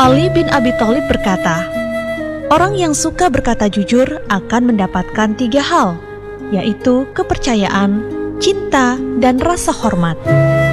Ali bin Abi Thalib berkata, orang yang suka berkata jujur akan mendapatkan 3 hal, yaitu kepercayaan, cinta, dan rasa hormat.